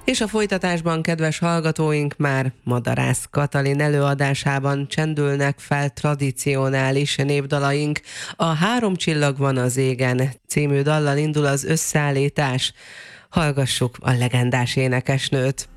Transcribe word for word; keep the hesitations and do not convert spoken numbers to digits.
És a folytatásban, kedves hallgatóink, már Madarász Katalin előadásában csendülnek fel tradicionális népdalaink. A Három csillag van az égen című dallal indul az összeállítás. Hallgassuk a legendás énekesnőt.